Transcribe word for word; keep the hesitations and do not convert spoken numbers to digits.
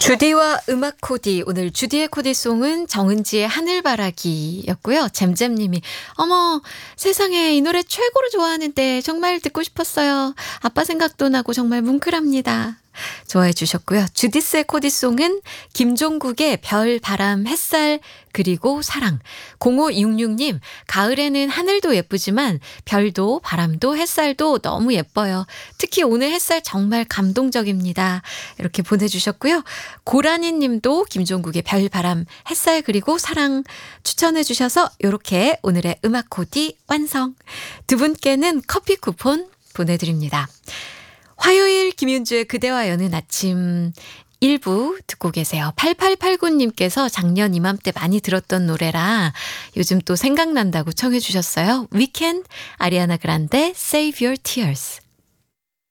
주디와 음악 코디. 오늘 주디의 코디송은 정은지의 하늘바라기였고요. 잼잼님이 어머 세상에 이 노래 최고로 좋아하는데 정말 듣고 싶었어요. 아빠 생각도 나고 정말 뭉클합니다. 좋아해 주셨고요. 주디스의 코디송은 김종국의 별, 바람, 햇살 그리고 사랑. 공오육육 님 가을에는 하늘도 예쁘지만 별도 바람도 햇살도 너무 예뻐요. 특히 오늘 햇살 정말 감동적입니다. 이렇게 보내주셨고요. 고라니 님도 김종국의 별, 바람, 햇살 그리고 사랑 추천해 주셔서 이렇게 오늘의 음악 코디 완성. 두 분께는 커피 쿠폰 보내드립니다. 화요일 김윤주의 그대와 여는 아침 일 부 듣고 계세요. 팔팔팔구 님께서 작년 이맘때 많이 들었던 노래라 요즘 또 생각난다고 청해 주셨어요. 위켄드, 아리아나 그란데, Save Your Tears.